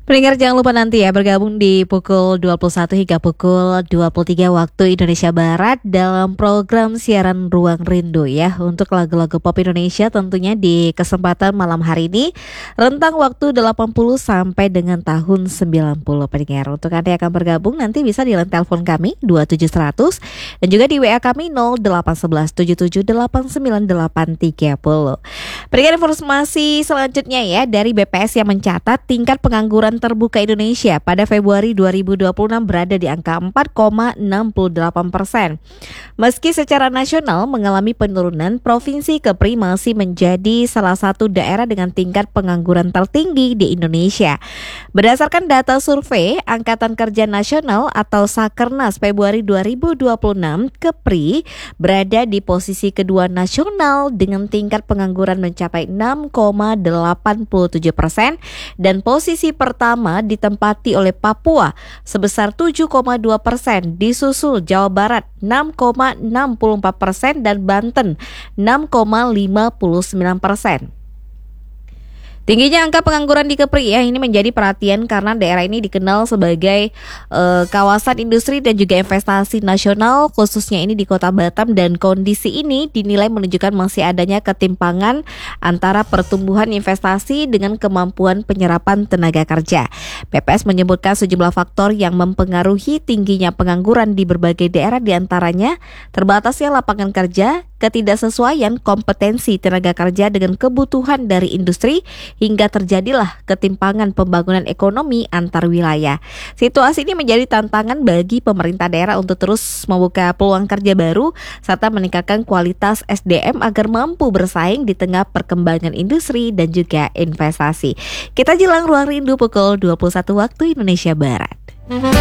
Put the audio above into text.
Pendengar jangan lupa nanti ya bergabung di pukul 21 hingga pukul 23 waktu Indonesia Barat dalam program siaran Ruang Rindu ya, untuk lagu-lagu pop Indonesia tentunya di kesempatan malam hari ini rentang waktu 80 sampai dengan tahun 90 pendengar. Untuk Anda yang akan bergabung nanti bisa di line telepon kami 27100 dan juga di WA kami 0811 77898030. Pendengar, informasi selanjutnya ya dari BPS yang mencatat tingkat pengangguran terbuka Indonesia pada Februari 2026 berada di angka 4,68%. Meski secara nasional mengalami penurunan, Provinsi Kepri masih menjadi salah satu daerah dengan tingkat pengangguran tertinggi di Indonesia. Berdasarkan data survei Angkatan Kerja Nasional atau Sakernas Februari 2026, Kepri berada di posisi kedua nasional dengan tingkat pengangguran mencapai 6,87% dan posisi pertama ditempati oleh Papua sebesar 7,2%, disusul Jawa Barat 6,64% dan Banten 6,59%. Tingginya angka pengangguran di Kepri ya ini menjadi perhatian karena daerah ini dikenal sebagai kawasan industri dan juga investasi nasional, khususnya ini di Kota Batam, dan kondisi ini dinilai menunjukkan masih adanya ketimpangan antara pertumbuhan investasi dengan kemampuan penyerapan tenaga kerja. BPS menyebutkan sejumlah faktor yang mempengaruhi tingginya pengangguran di berbagai daerah, diantaranya terbatasnya lapangan kerja, ketidaksesuaian kompetensi tenaga kerja dengan kebutuhan dari industri, hingga terjadilah ketimpangan pembangunan ekonomi antar wilayah. Situasi ini menjadi tantangan bagi pemerintah daerah untuk terus membuka peluang kerja baru serta meningkatkan kualitas SDM agar mampu bersaing di tengah perkembangan industri dan juga investasi. Kita jelang Ruang Rindu pukul 21 waktu Indonesia Barat.